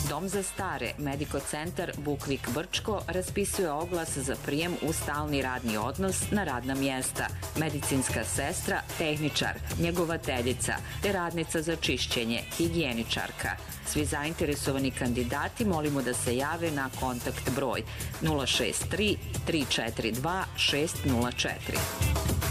Dom za stare, Medico centar Bukvik Brčko raspisuje oglas za prijem u stalni radni odnos na radna mjesta. Medicinska sestra, tehničar, njegovateljica, te radnica za čišćenje, higijeničarka. Svi zainteresovani kandidati molimo da se jave na kontakt broj 063 342 604.